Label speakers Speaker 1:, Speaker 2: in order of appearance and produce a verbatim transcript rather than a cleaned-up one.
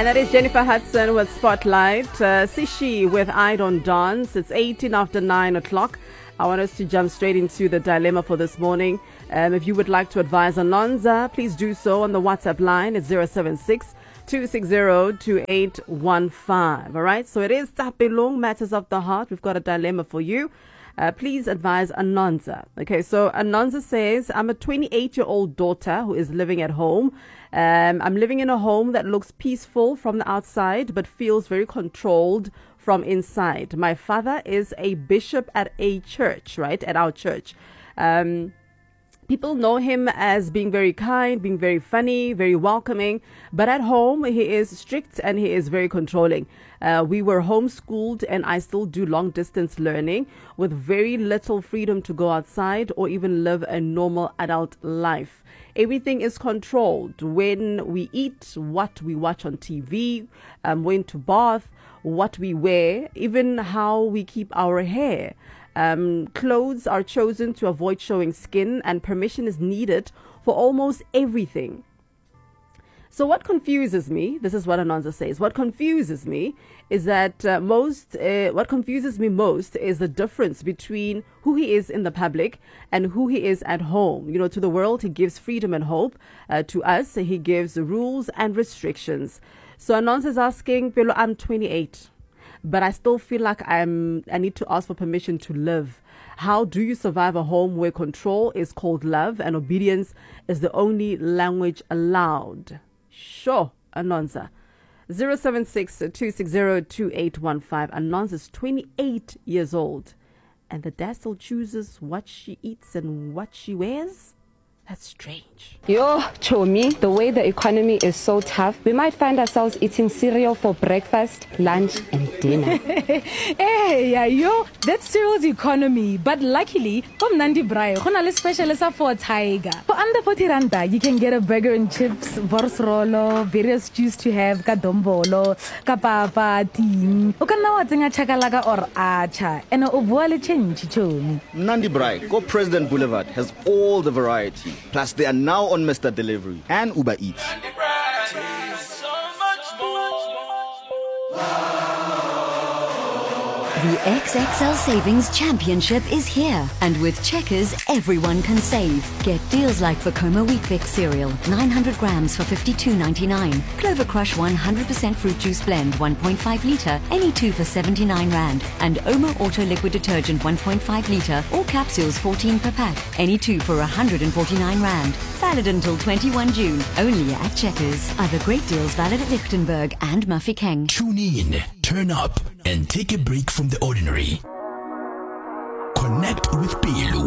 Speaker 1: And that is Jennifer Hudson with Spotlight. Uh, Sishi with I Don't Dance. It's eighteen after nine o'clock. I want us to jump straight into the dilemma for this morning. Um, if you would like to advise Anonza, please do so on the WhatsApp line. It's zero seven six, two six zero, two eight one five. All right, so it is Tapelong Matters of the Heart. We've got a dilemma for you. Uh, please advise Anonza. Okay, so Anonza says, I'm a twenty-eight-year-old daughter who is living at home. Um, I'm living in a home that looks peaceful from the outside but feels very controlled from inside. My father is a bishop at a church, right, at our church. Um, people know him as being very kind, being very funny, very welcoming. But at home, he is strict and he is very controlling. Uh, we were homeschooled and I still do long distance learning with very little freedom to go outside or even live a normal adult life. Everything is controlled. When we eat, what we watch on T V, um, when to bath, what we wear, even how we keep our hair. Um, clothes are chosen to avoid showing skin, and permission is needed for almost everything. So what confuses me, this is what Anonza says, what confuses me is that uh, most, uh, what confuses me most is the difference between who he is in the public and who he is at home. You know, to the world, he gives freedom and hope. Uh, to us, he gives rules and restrictions. So Anonza is asking, Pelo, I'm twenty-eight, but I still feel like I'm, I need to ask for permission to live. How do you survive a home where control is called love and obedience is the only language allowed? Sure, Anonza. zero seven six, two six zero, two eight one five. Anonza is twenty-eight years old. And the dad still chooses what she eats and what she wears? That's strange.
Speaker 2: Yo, Chomi, the way the economy is so tough, we might find ourselves eating cereal for breakfast, lunch, and dinner.
Speaker 3: Hey, yeah, yo, that's cereal's economy. But luckily, from Nandi Brai, a specialist for Tiger. For under forty randa, you can get a burger and chips, borsrolo, various juice to have, kadombolo, kapapa, ting. You can now think a chakalaga or acha, and a ovuale change, Chomi.
Speaker 4: Nandi Brai, Go President Boulevard has all the variety. Plus, they are now on Mister Delivery and Uber Eats.
Speaker 5: The X X L Savings Championship is here, and with Checkers, everyone can save. Get deals like Vekoma Wheat Bix cereal, nine hundred grams for fifty-two ninety-nine. Clover Crush one hundred percent fruit juice blend, one point five litre, any two for seventy-nine rand. And Omo Auto Liquid Detergent, one point five litre, all capsules fourteen per pack, any two for one hundred forty-nine rand. Valid until twenty-first June, only at Checkers. Other great deals valid at Lichtenberg and Mafeking.
Speaker 6: Tune in, turn up, and take a break from the ordinary. Connect with Pelu